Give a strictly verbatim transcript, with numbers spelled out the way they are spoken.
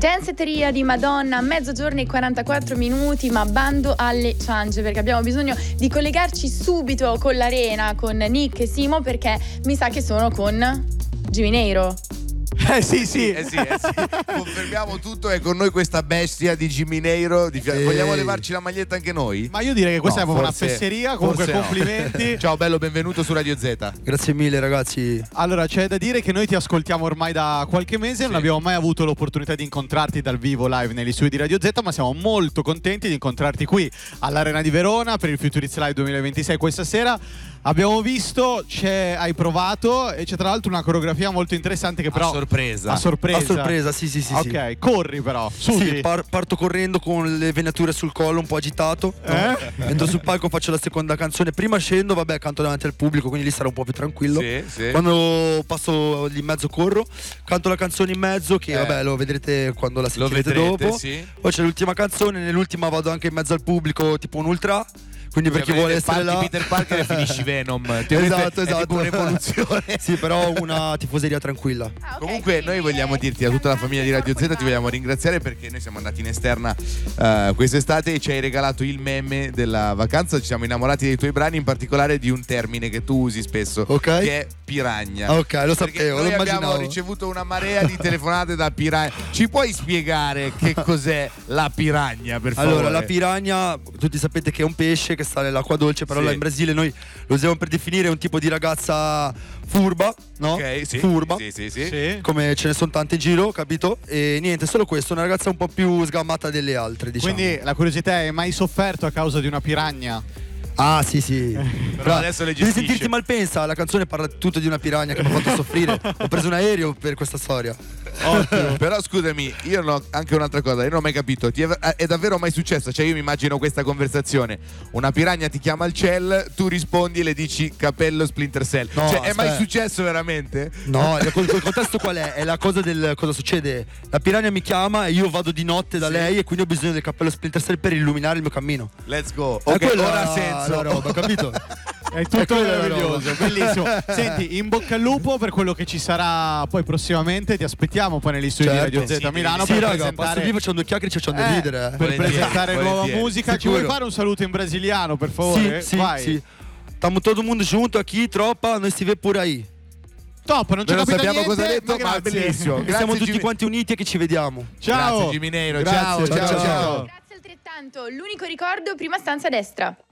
Danceteria di Madonna, mezzogiorno e quarantaquattro minuti, ma bando alle ciance perché abbiamo bisogno di collegarci subito con l'Arena, con Nick e Simo, perché mi sa che sono con Giminero. Eh sì, sì, eh sì, eh sì. Confermiamo tutto. È con noi questa bestia di Gimineiro. Di fia- Vogliamo levarci la maglietta anche noi? Ma io direi che questa No, è proprio forse- una fesseria. Comunque forse no. complimenti. Ciao bello, benvenuto su Radio Z. Grazie mille ragazzi. Allora, c'è da dire che noi ti ascoltiamo ormai da qualche mese, non abbiamo mai avuto l'opportunità di incontrarti dal vivo live negli studi di Radio Z, ma siamo molto contenti di incontrarti qui all'Arena di Verona per il Futuriz Live duemilaventisei questa sera. Abbiamo visto, c'è, hai provato e c'è tra l'altro una coreografia molto interessante che però... A sorpresa. A sorpresa. A sorpresa, sì, sì, sì. Ok, sì. corri però, su. Sì, par- parto correndo con le venature sul collo, un po' agitato. Eh? Entro sul palco, faccio la seconda canzone. Prima scendo, vabbè, canto davanti al pubblico, quindi lì sarò un po' più tranquillo. Sì, sì. Quando passo lì in mezzo corro, canto la canzone in mezzo, che Eh. vabbè, lo vedrete quando la Lo sentirete vedrete, dopo. sì. Poi c'è l'ultima canzone, nell'ultima vado anche in mezzo al pubblico, tipo un ultra. Quindi per chi vuole essere là, Peter Parker e finisci Venom. Ti esatto, è esatto. tipo un'evoluzione. Sì, però una tifoseria tranquilla. Ah, ok, Comunque quindi noi vogliamo è dirti a tutta la famiglia di Radio Z, ti vogliamo ringraziare perché noi siamo andati in esterna uh, quest'estate e ci hai regalato il meme della vacanza. Ci siamo innamorati dei tuoi brani, in particolare di un termine che tu usi spesso, Ok. che è piragna. Ok, lo Perché sapevo, lo noi abbiamo immaginavo. ricevuto una marea di telefonate da piragna. Ci puoi spiegare che cos'è la piragna, per favore? Allora, la piragna, tutti sapete che è un pesce che sta nell'acqua dolce, però Sì. là in Brasile noi lo usiamo per definire un tipo di ragazza furba, no? Ok, sì. Furba. Sì, sì, sì. Sì. Come ce ne sono tante in giro, capito? E niente, solo questo, una ragazza un po' più sgamata delle altre, diciamo. Quindi la curiosità è: hai mai sofferto a causa di una piragna? Ah, sì, sì. Però adesso le Devi gestisce. sentirti malpensa, la canzone parla tutto di una piragna che mi ha fatto soffrire. Ho preso un aereo per questa storia. Ottimo. Però scusami, io non ho anche un'altra cosa, io non ho mai capito. Ti è, è davvero mai successo? Cioè io mi immagino questa conversazione. Una piragna ti chiama al cell, tu rispondi e le dici capello Splinter Cell. No, cioè è mai aspetta. successo veramente? No, il, il contesto qual è? È la cosa del cosa succede. La piragna mi chiama e io vado di notte da Sì. lei e quindi ho bisogno del cappello Splinter Cell per illuminare il mio cammino. Let's go. È Ok, quella ora ha senso. la roba, capito? È tutto È quella la meraviglioso, bellissimo. Senti, in bocca al lupo per quello che ci sarà poi prossimamente. Ti aspettiamo poi negli studi Certo. di Radio Z Sì, a Milano Sì, per raga, presentare, passo lì facendo due chiacchiere e facendo Eh, ridere. eh. per Volentieri, presentare nuova volentieri. musica. Ci Sicuro. vuoi fare un saluto in brasiliano, per Sì, favore? sì, Vai. sì. Tamo todo mundo junto aqui, tropa, noi si vede pure aí. Top, non ci Noi ho non capito sappiamo niente, cosa ha detto, ma grazie. bellissimo. E Grazie, siamo tutti Gimi- quanti uniti e che ci vediamo. Ciao. Grazie Giminero, Grazie, ciao, ciao, ciao, ciao. ciao. Grazie altrettanto. L'unico ricordo, prima stanza a destra.